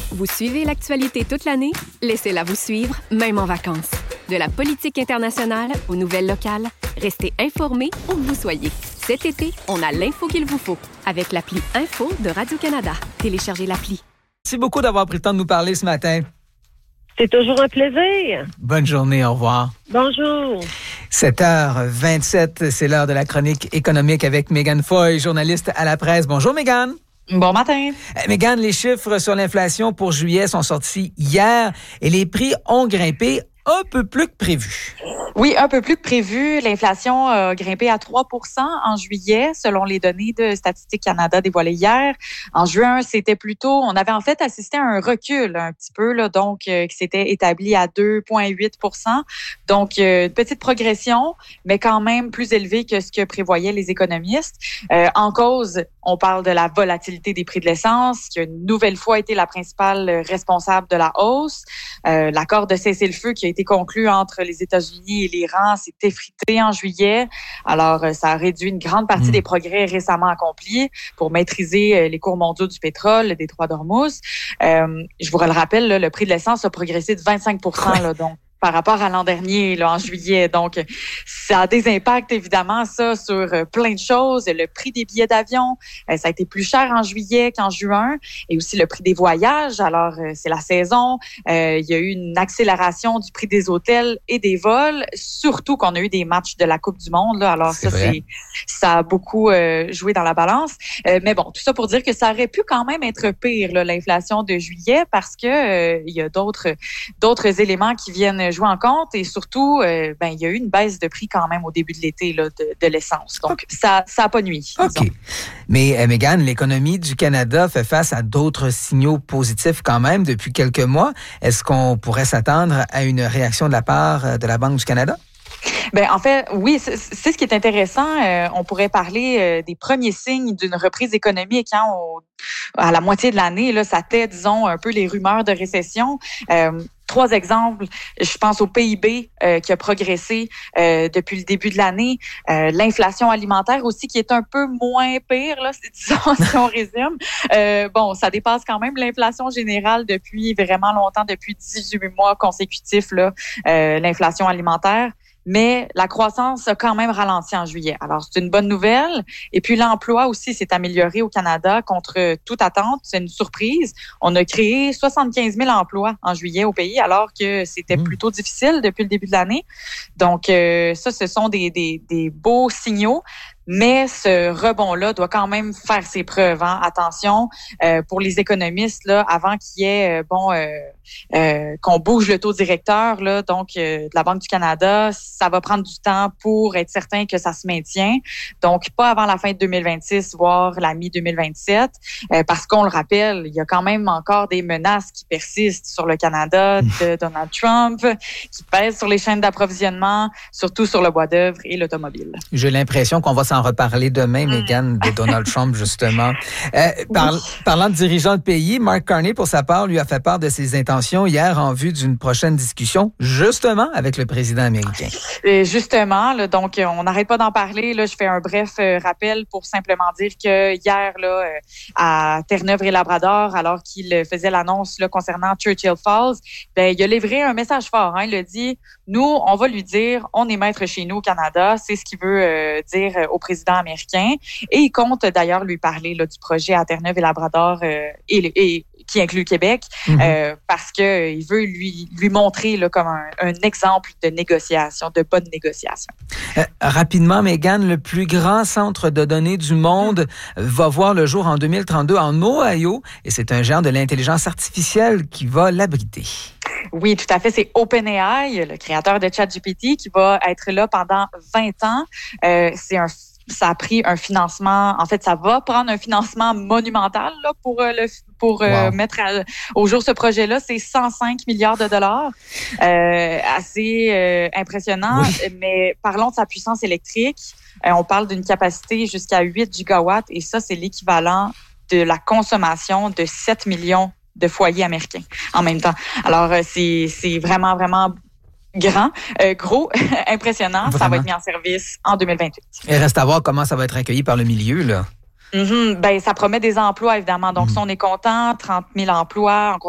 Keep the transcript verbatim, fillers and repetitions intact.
Vous suivez l'actualité toute l'année? Laissez-la vous suivre, même en vacances. De la politique internationale aux nouvelles locales, restez informés où que vous soyez. Cet été, on a l'info qu'il vous faut avec l'appli Info de Radio-Canada. Téléchargez l'appli. Merci beaucoup d'avoir pris le temps de nous parler ce matin. C'est toujours un plaisir. Bonne journée, au revoir. Bonjour. sept heures vingt-sept, c'est l'heure de la chronique économique avec Mégane Foy, journaliste à la presse. Bonjour Mégane. Bon matin. Euh, Mégane, les chiffres sur l'inflation pour juillet sont sortis hier et les prix ont grimpé un peu plus que prévu. Oui, un peu plus que prévu. L'inflation a grimpé à trois pour cent en juillet, selon les données de Statistique Canada dévoilées hier. En juin, c'était plutôt, on avait en fait assisté à un recul un petit peu, là, donc euh, qui s'était établi à deux virgule huit pour cent. Donc, euh, une petite progression, mais quand même plus élevée que ce que prévoyaient les économistes. Euh, en cause, on parle de la volatilité des prix de l'essence, qui a une nouvelle fois été la principale responsable de la hausse. Euh, l'accord de cessez-le-feu qui a été conclu entre les États-Unis et l'Iran s'est effrité en juillet. Alors, ça a réduit une grande partie mmh. des progrès récemment accomplis pour maîtriser les cours mondiaux du pétrole, le détroit d'Ormuz. Euh, je vous le rappelle, là, le prix de l'essence a progressé de vingt-cinq pour cent, là, donc par rapport à l'an dernier, là, en juillet. Donc, ça a des impacts, évidemment, ça, sur plein de choses. Le prix des billets d'avion, ça a été plus cher en juillet qu'en juin. Et aussi le prix des voyages. Alors, c'est la saison. Euh, il y a eu une accélération du prix des hôtels et des vols. Surtout qu'on a eu des matchs de la Coupe du Monde, là. Alors, c'est ça, c'est, ça a beaucoup euh, joué dans la balance. Euh, mais bon, tout ça pour dire que ça aurait pu quand même être pire, là, l'inflation de juillet, parce que euh, il y a d'autres, d'autres éléments qui viennent jouer en compte et surtout, euh, ben il y a eu une baisse de prix quand même au début de l'été là, de, de l'essence. Donc, okay. ça ça a pas nui. OK. Disons. Mais, euh, Mégane, l'économie du Canada fait face à d'autres signaux positifs quand même depuis quelques mois. Est-ce qu'on pourrait s'attendre à une réaction de la part de la Banque du Canada? Ben en fait, oui, c'est, c'est ce qui est intéressant. Euh, on pourrait parler euh, des premiers signes d'une reprise économique hein, au, à la moitié de l'année. Là, ça tait, disons, un peu les rumeurs de récession. Euh, Trois exemples, je pense au P I B euh, qui a progressé euh, depuis le début de l'année. Euh, l'inflation alimentaire aussi qui est un peu moins pire, là, disons, si on résume. Euh, bon, ça dépasse quand même l'inflation générale depuis vraiment longtemps, depuis dix-huit mois consécutifs, là, euh, l'inflation alimentaire. Mais la croissance a quand même ralenti en juillet. Alors, c'est une bonne nouvelle. Et puis, l'emploi aussi s'est amélioré au Canada contre toute attente. C'est une surprise. On a créé soixante-quinze mille emplois en juillet au pays, alors que c'était mmh. plutôt difficile depuis le début de l'année. Donc, euh, ça, ce sont des, des, des beaux signaux. Mais ce rebond-là doit quand même faire ses preuves. Hein. Attention, euh, pour les économistes, là, avant qu'il y ait, euh, bon, euh, euh, qu'on bouge le taux directeur, là, donc euh, de la Banque du Canada, ça va prendre du temps pour être certain que ça se maintient. Donc, pas avant la fin de deux mille vingt-six, voire la mi-deux mille vingt-sept, euh, parce qu'on le rappelle, il y a quand même encore des menaces qui persistent sur le Canada de Donald Trump, qui pèsent sur les chaînes d'approvisionnement, surtout sur le bois d'œuvre et l'automobile. J'ai l'impression qu'on va s'en reparler demain, mmh. Mégane, de Donald Trump, justement. Euh, par, oui. Parlant de dirigeants de pays, Mark Carney, pour sa part, lui a fait part de ses intentions hier en vue d'une prochaine discussion, justement, avec le président américain. Et justement, là, donc, on n'arrête pas d'en parler. Là, je fais un bref euh, rappel pour simplement dire que hier, là, euh, à Terre-Neuve et Labrador, alors qu'il faisait l'annonce là, concernant Churchill Falls, ben, il a livré un message fort. Hein. Il a dit, nous, on va lui dire, on est maître chez nous au Canada. C'est ce qu'il veut euh, dire au président américain. Et il compte d'ailleurs lui parler là, du projet à Terre-Neuve et Labrador euh, et, et qui inclut le Québec, mm-hmm. euh, parce que euh, il veut lui lui montrer là, comme un, un exemple de négociation, de bonne négociation. Euh, rapidement, Mégane, le plus grand centre de données du monde mm-hmm. va voir le jour en deux mille trente-deux en Ohio, et c'est un géant de l'intelligence artificielle qui va l'abriter. Oui, tout à fait. C'est OpenAI, le créateur de ChatGPT, qui va être là pendant vingt ans. Euh, c'est un Ça a pris un financement, en fait, ça va prendre un financement monumental là, pour euh, le pour euh, wow. mettre à, au jour ce projet-là. C'est cent cinq milliards de dollars. Euh, assez euh, impressionnant. Oui. Mais parlons de sa puissance électrique. Euh, on parle d'une capacité jusqu'à huit gigawatts et ça, c'est l'équivalent de la consommation de sept millions de foyers américains en même temps. Alors, euh, c'est, c'est vraiment, vraiment grand, euh, gros, impressionnant. Vraiment. Ça va être mis en service en deux mille vingt-huit. Il reste à voir comment ça va être accueilli par le milieu, là. Mm-hmm. Ben, ça promet des emplois, évidemment. Donc, mm. si on est content, trente mille emplois,